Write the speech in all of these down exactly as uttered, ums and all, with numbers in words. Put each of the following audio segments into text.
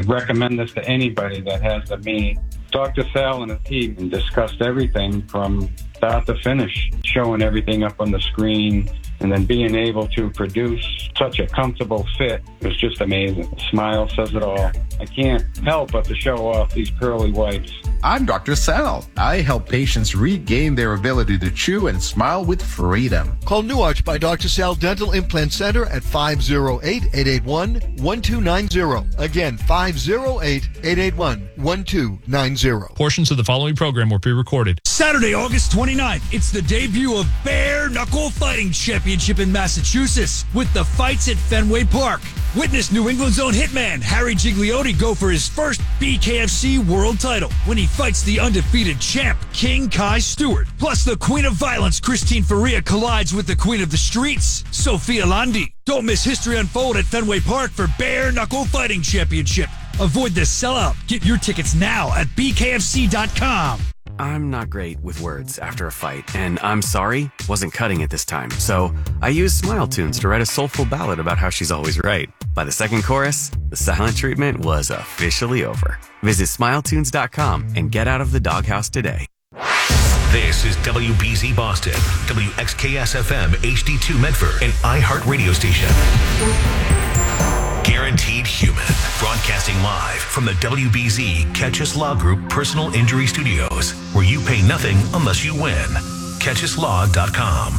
would recommend this to anybody that has the means. Doctor Sal and his team discussed everything from start to finish, showing everything up on the screen, and then being able to produce such a comfortable fit was just amazing. The smile says it all. I can't help but to show off these pearly whites. I'm Doctor Sal. I help patients regain their ability to chew and smile with freedom. Call New Arch by Doctor Sal Dental Implant Center at five oh eight, eight eight one, one two nine zero. Again, five oh eight, eight eight one, one two nine zero. Portions of the following program were pre-recorded. Saturday, August twenty-ninth, it's the debut of Bare Knuckle Fighting Championship in Massachusetts with the fights at Fenway Park. Witness New England's own hitman Harry Gigliotti go for his first B K F C world title when he fights the undefeated champ King Kai Stewart. Plus, the Queen of Violence Christine Faria collides with the Queen of the Streets, Sophia Landi. Don't miss history unfold at Fenway Park for Bare Knuckle Fighting Championship. Avoid the sellout. Get your tickets now at B K F C dot com. I'm not great with words after a fight, and I'm sorry wasn't cutting it this time. So I used Smile Tunes to write a soulful ballad about how she's always right. By the second chorus, the silent treatment was officially over. Visit smile tunes dot com and get out of the doghouse today. This is W B Z Boston, W X K S F M H D two Medford, an iHeart radio station. Guaranteed Human, broadcasting live from the W B Z Catch Us Law Group Personal Injury Studios, where you pay nothing unless you win. catch us law dot com.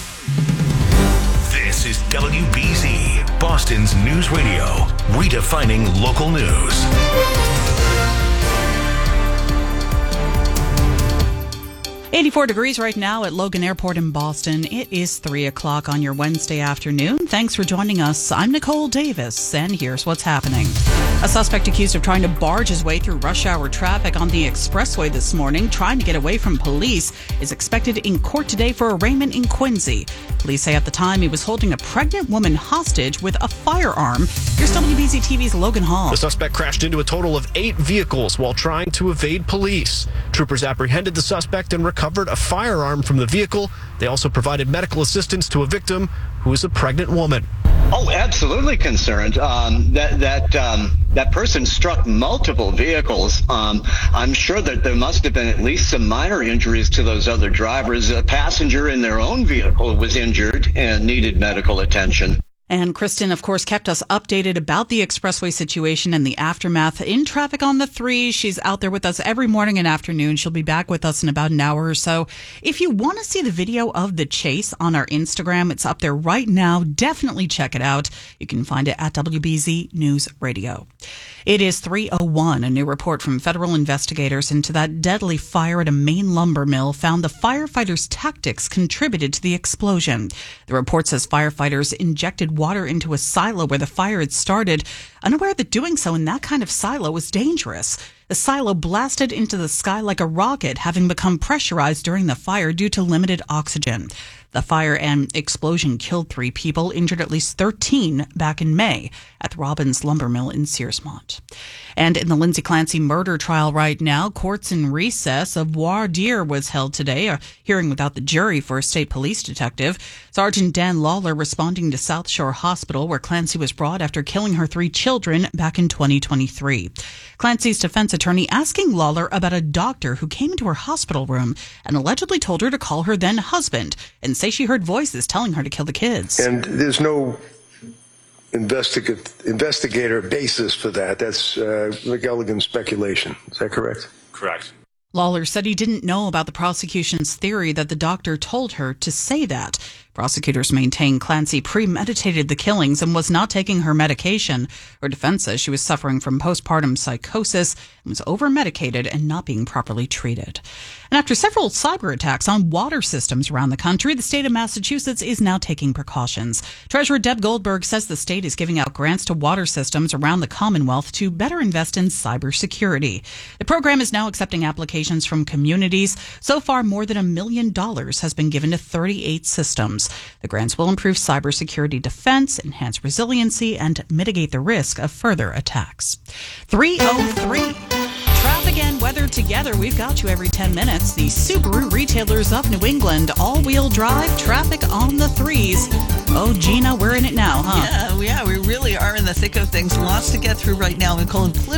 This is W B Z, Boston's news radio, redefining local news. eighty-four degrees right now at Logan Airport in Boston. It is three o'clock on your Wednesday afternoon. Thanks for joining us. I'm Nicole Davis, and here's what's happening. A suspect accused of trying to barge his way through rush hour traffic on the expressway this morning, trying to get away from police, is expected in court today for arraignment in Quincy. Police say at the time he was holding a pregnant woman hostage with a firearm. Here's W B Z T V's Logan Hall. The suspect crashed into a total of eight vehicles while trying to evade police. Troopers apprehended the suspect and recovered a firearm from the vehicle. They also provided medical assistance to a victim who is a pregnant woman. Oh, absolutely concerned. Um, that that um, that person struck multiple vehicles. Um, I'm sure that there must have been at least some minor injuries to those other drivers. A passenger in their own vehicle was injured and needed medical attention. And Kristen, of course, kept us updated about the expressway situation and the aftermath in traffic on the three. She's out there with us every morning and afternoon. She'll be back with us in about an hour or so. If you want to see the video of the chase on our Instagram, it's up there right now. Definitely check it out. You can find it at W B Z News Radio. It is three oh one. A new report from federal investigators into that deadly fire at a Maine lumber mill found the firefighters' tactics contributed to the explosion. The report says firefighters injected water into a silo where the fire had started, unaware that doing so in that kind of silo was dangerous. The silo blasted into the sky like a rocket, having become pressurized during the fire due to limited oxygen. The fire and explosion killed three people, injured at least thirteen back in May at the Robbins Lumber Mill in Searsmont. And in the Lindsay Clancy murder trial right now, courts in recess. A voir dire was held today, a hearing without the jury for a state police detective. Sergeant Dan Lawler responding to South Shore Hospital, where Clancy was brought after killing her three children back in twenty twenty-three. Clancy's defense attorney asking Lawler about a doctor who came into her hospital room and allegedly told her to call her then husband and say she heard voices telling her to kill the kids. And there's no investiga- investigator basis for that. That's uh, McElligan's speculation. Is that correct? Correct. Lawler said he didn't know about the prosecution's theory that the doctor told her to say that. Prosecutors maintain Clancy premeditated the killings and was not taking her medication. Her defense says she was suffering from postpartum psychosis and was over-medicated and not being properly treated. And after several cyber attacks on water systems around the country, the state of Massachusetts is now taking precautions. Treasurer Deb Goldberg says the state is giving out grants to water systems around the Commonwealth to better invest in cybersecurity. The program is now accepting applications from communities. So far, more than a million dollars has been given to thirty-eight systems. The grants will improve cybersecurity defense, enhance resiliency, and mitigate the risk of further attacks. three oh three. Traffic and weather together. We've got you every ten minutes. The Subaru retailers of New England, all-wheel drive, traffic on the threes. Oh, Gina, we're in it now, huh? Yeah, yeah, we really are in the thick of things. Lots to get through right now. We call it